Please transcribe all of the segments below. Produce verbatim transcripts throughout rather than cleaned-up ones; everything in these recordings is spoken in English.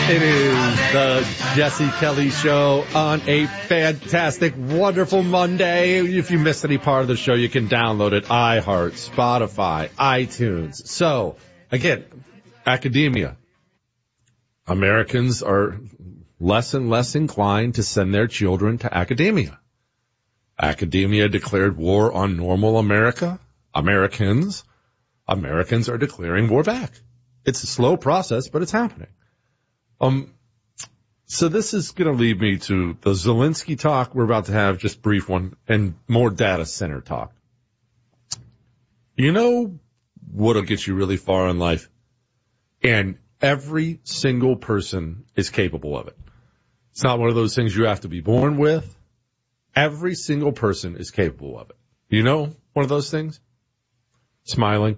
It is the Jesse Kelly Show on a fantastic, wonderful Monday. If you missed any part of the show, you can download it. iHeart, Spotify, iTunes. So, again, academia. Americans are less and less inclined to send their children to academia. Academia declared war on normal America. Americans. Americans are declaring war back. It's a slow process, but it's happening. Um, so this is going to lead me to the Zelensky talk we're about to have, just brief one, and more data center talk. You know what'll get you really far in life? And every single person is capable of it. It's not one of those things you have to be born with. Every single person is capable of it. You know one of those things? Smiling.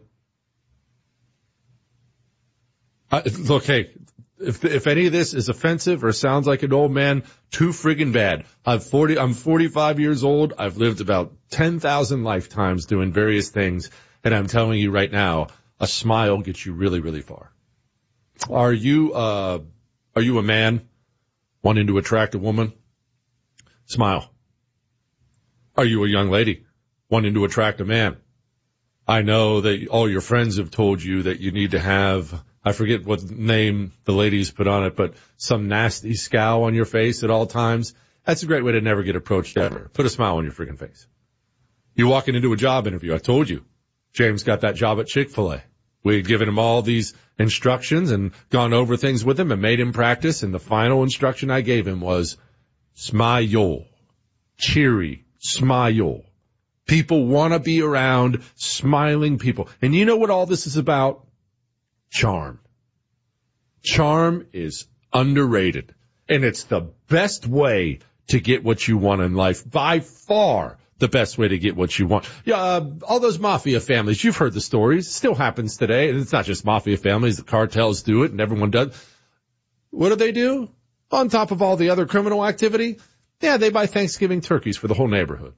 Uh, look, hey, if if any of this is offensive or sounds like an old man, too friggin' bad. I'm forty. I'm forty-five years old. I've lived about ten thousand lifetimes doing various things, and I'm telling you right now, a smile gets you really, really far. Are you uh are you a man wanting to attract a woman? Smile. Are you a young lady wanting to attract a man? I know that all your friends have told you that you need to have, I forget what name the ladies put on it, but some nasty scowl on your face at all times. That's a great way to never get approached ever. Put a smile on your freaking face. You're walking into a job interview. I told you, James got that job at Chick-fil-A. We had given him all these instructions and gone over things with him and made him practice. And the final instruction I gave him was smile, cheery, smile. People want to be around smiling people. And you know what all this is about? Charm. Charm is underrated. And it's the best way to get what you want in life. By far the best way to get what you want. Yeah, uh, all those mafia families, you've heard the stories. It still happens today. And it's not just mafia families. The cartels do it and everyone does. What do they do? On top of all the other criminal activity? Yeah, they buy Thanksgiving turkeys for the whole neighborhood.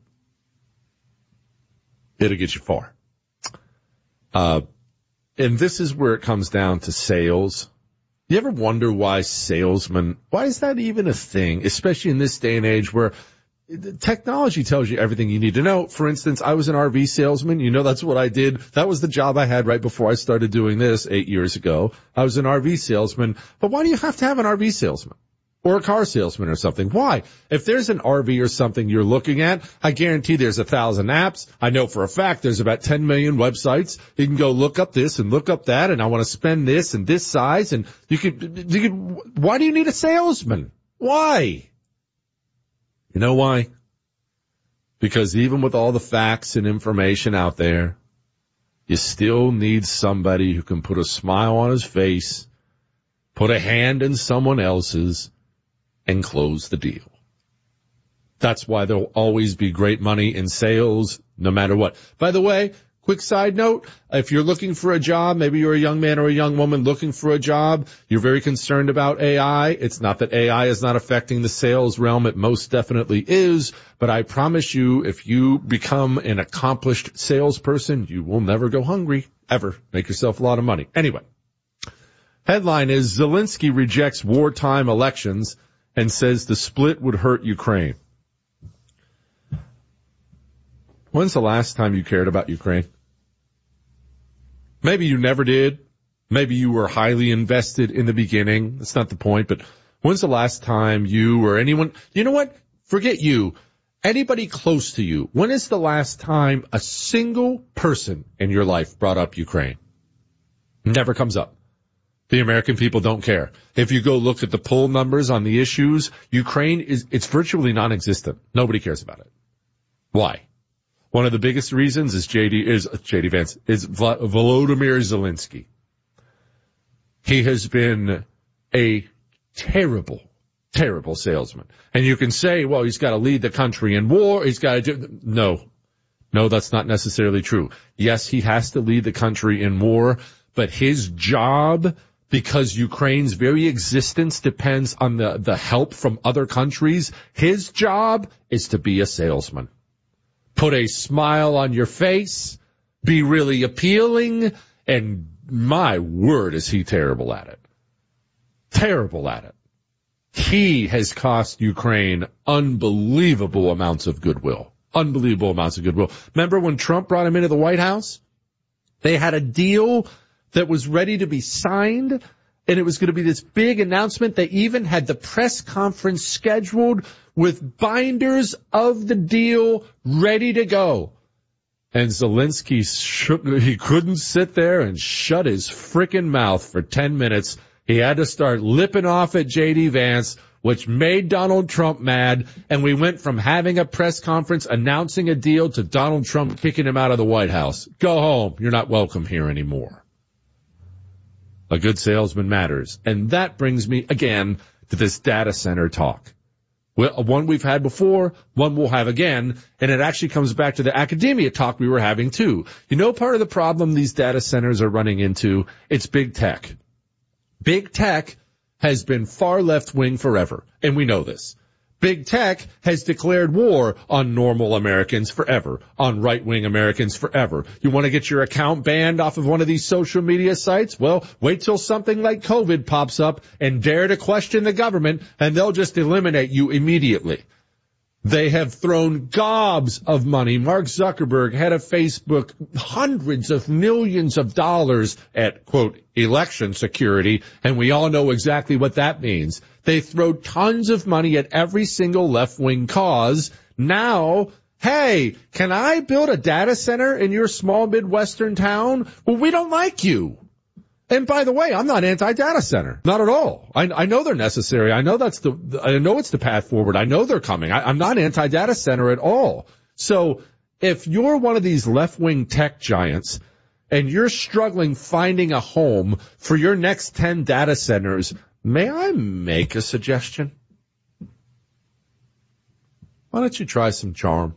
It'll get you far. Uh, and this is where it comes down to sales. You ever wonder why salesmen, why is that even a thing, especially in this day and age where technology tells you everything you need to know? For instance, I was an R V salesman. You know, that's what I did. That was the job I had right before I started doing this eight years ago. I was an R V salesman. But why do you have to have an R V salesman? Or a car salesman or something? Why? If there's an R V or something you're looking at, I guarantee there's a thousand apps. I know for a fact there's about ten million websites. You can go look up this and look up that, and I want to spend this and this size, and you could, you could, why do you need a salesman? Why? You know why? Because even with all the facts and information out there, you still need somebody who can put a smile on his face, put a hand in someone else's, and close the deal. That's why there'll always be great money in sales, no matter what. By the way, quick side note, if you're looking for a job, maybe you're a young man or a young woman looking for a job, you're very concerned about A I. It's not that A I is not affecting the sales realm. It most definitely is. But I promise you, if you become an accomplished salesperson, you will never go hungry, ever. Make yourself a lot of money. Anyway, headline is Zelensky rejects wartime elections and says the split would hurt Ukraine. When's the last time you cared about Ukraine? Maybe you never did. Maybe you were highly invested in the beginning. That's not the point. But when's the last time you or anyone, you know what? Forget you. Anybody close to you. When is the last time a single person in your life brought up Ukraine? Never comes up. The American people don't care. If you go look at the poll numbers on the issues, Ukraine is, it's virtually non-existent. Nobody cares about it. Why? One of the biggest reasons is J D, is J D Vance, is Volodymyr Zelensky. He has been a terrible, terrible salesman. And you can say, well, he's got to lead the country in war. He's got to do, no, no, that's not necessarily true. Yes, he has to lead the country in war, but his job, because Ukraine's very existence depends on the, the help from other countries, his job is to be a salesman. Put a smile on your face, be really appealing, and my word is he terrible at it. Terrible at it. He has cost Ukraine unbelievable amounts of goodwill. Unbelievable amounts of goodwill. Remember when Trump brought him into the White House? They had a deal that was ready to be signed, and it was going to be this big announcement. They even had the press conference scheduled with binders of the deal ready to go. And Zelensky shook, he couldn't sit there and shut his frickin' mouth for ten minutes. He had to start lipping off at J D Vance, which made Donald Trump mad. And we went from having a press conference announcing a deal to Donald Trump kicking him out of the White House. Go home. You're not welcome here anymore. A good salesman matters. And that brings me again to this data center talk. Well, one we've had before, one we'll have again, and it actually comes back to the academia talk we were having too. You know, part of the problem these data centers are running into, it's big tech. Big tech has been far left-wing forever, and we know this. Big tech has declared war on normal Americans forever, on right-wing Americans forever. You want to get your account banned off of one of these social media sites? Well, wait till something like COVID pops up and dare to question the government, and they'll just eliminate you immediately. They have thrown gobs of money. Mark Zuckerberg, head of Facebook, hundreds of millions of dollars at, quote, election security, and we all know exactly what that means. They throw tons of money at every single left-wing cause. Now, hey, can I build a data center in your small Midwestern town? Well, we don't like you. And by the way, I'm not anti-data center. Not at all. I, I know they're necessary. I know that's the, I know it's the path forward. I know they're coming. I, I'm not anti-data center at all. So if you're one of these left-wing tech giants and you're struggling finding a home for your next ten data centers, may I make a suggestion? Why don't you try some charm?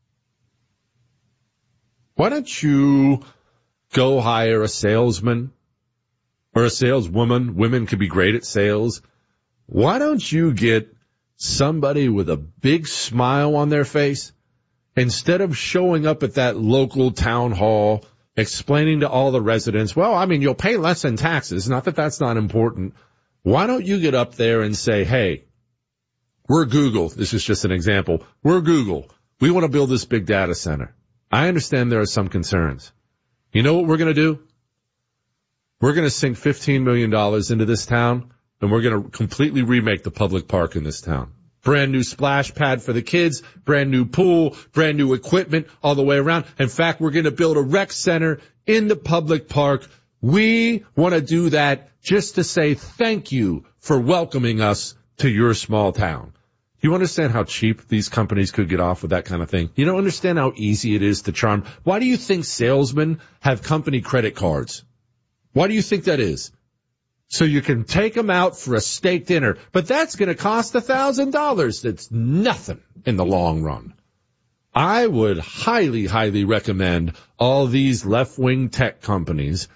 Why don't you go hire a salesman? Or a saleswoman. Women could be great at sales. Why don't you get somebody with a big smile on their face? Instead of showing up at that local town hall, explaining to all the residents, well, I mean, you'll pay less in taxes. Not that that's not important. Why don't you get up there and say, hey, we're Google. This is just an example. We're Google. We want to build this big data center. I understand there are some concerns. You know what we're going to do? We're going to sink fifteen million dollars into this town, and we're going to completely remake the public park in this town. Brand new splash pad for the kids, brand new pool, brand new equipment all the way around. In fact, we're going to build a rec center in the public park. We want to do that just to say thank you for welcoming us to your small town. You understand how cheap these companies could get off with that kind of thing? You don't understand how easy it is to charm. Why do you think salesmen have company credit cards? Why do you think that is? So you can take them out for a steak dinner, but that's going to cost a thousand dollars. That's nothing in the long run. I would highly, highly recommend all these left-wing tech companies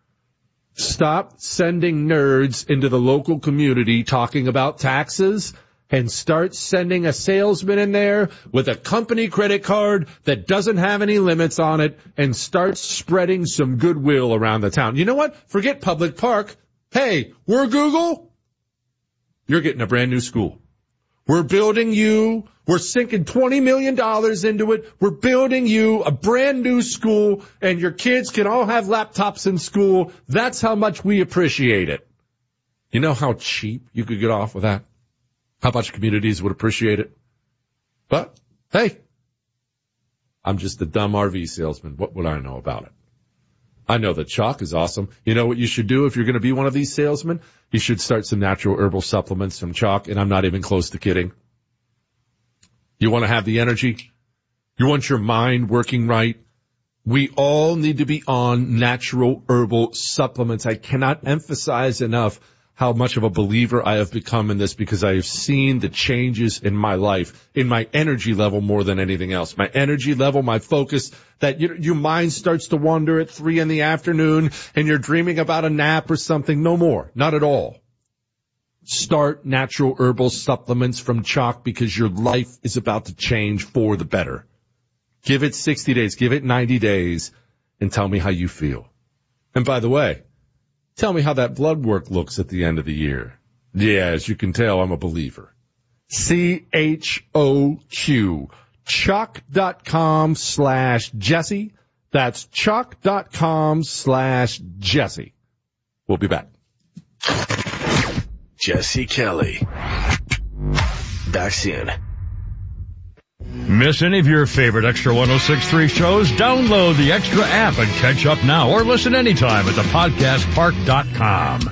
stop sending nerds into the local community talking about taxes and start sending a salesman in there with a company credit card that doesn't have any limits on it and start spreading some goodwill around the town. You know what? Forget public park. Hey, we're Google. You're getting a brand new school. We're building you. We're sinking twenty million dollars into it. We're building you a brand new school, and your kids can all have laptops in school. That's how much we appreciate it. You know how cheap you could get off with that? How much communities would appreciate it? But, hey, I'm just a dumb R V salesman. What would I know about it? I know that chalk is awesome. You know what you should do if you're going to be one of these salesmen? You should start some natural herbal supplements from chalk, and I'm not even close to kidding. You want to have the energy? You want your mind working right? We all need to be on natural herbal supplements. I cannot emphasize enough how much of a believer I have become in this, because I have seen the changes in my life, in my energy level more than anything else. My energy level, my focus, that your, your mind starts to wander at three in the afternoon and you're dreaming about a nap or something. No more. Not at all. Start natural herbal supplements from Chalk, because your life is about to change for the better. Give it sixty days. Give it ninety days and tell me how you feel. And by the way, tell me how that blood work looks at the end of the year. Yeah, as you can tell, I'm a believer. C H O Q. Chuck.com slash Jesse. That's Chuck.com slash Jesse. We'll be back. Jesse Kelly. Back soon. Miss any of your favorite Extra one oh six point three shows? Download the Extra app and catch up now or listen anytime at the podcast park dot com.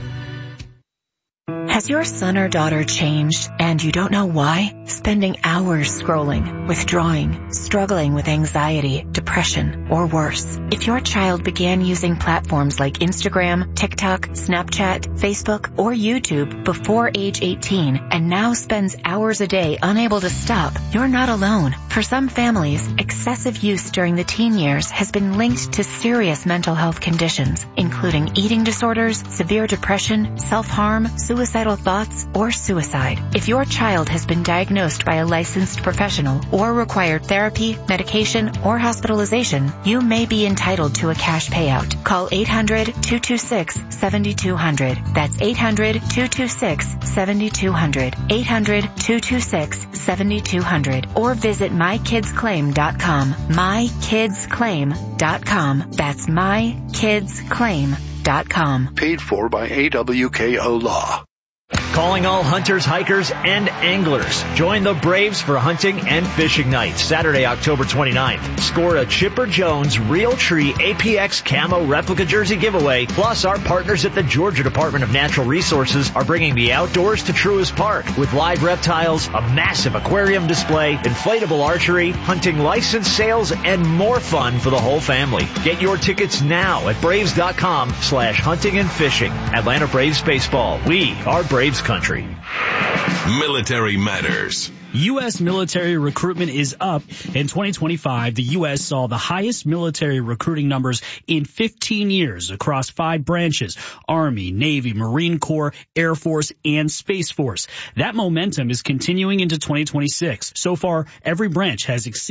Has your son or daughter changed and you don't know why? Spending hours scrolling, withdrawing, struggling with anxiety, depression, or worse. If your child began using platforms like Instagram, TikTok, Snapchat, Facebook, or YouTube before age eighteen and now spends hours a day unable to stop, you're not alone. For some families, excessive use during the teen years has been linked to serious mental health conditions, including eating disorders, severe depression, self-harm, suicidal thoughts, or suicide. If your child has been diagnosed by a licensed professional or required therapy, medication, or hospitalization, you may be entitled to a cash payout. Call eight hundred, two two six, seven two zero zero. That's eight hundred, two two six, seven two zero zero. eight hundred, two two six, seven two zero zero. Or visit my kids claim dot com. my kids claim dot com. That's my kids claim dot com. Paid for by A W K O Law. Calling all hunters, hikers, and anglers. Join the Braves for hunting and fishing night, Saturday, October twenty-ninth. Score a Chipper Jones Realtree A P X Camo replica jersey giveaway. Plus, our partners at the Georgia Department of Natural Resources are bringing the outdoors to Truist Park with live reptiles, a massive aquarium display, inflatable archery, hunting license sales, and more fun for the whole family. Get your tickets now at braves.com slash hunting and fishing. Atlanta Braves Baseball. We are Braves country. Military Matters. U S military recruitment is up. In twenty twenty-five, the U S saw the highest military recruiting numbers in fifteen years across five branches: Army, Navy, Marine Corps, Air Force, and Space Force. That momentum is continuing into twenty twenty-six. So far, every branch has exceeded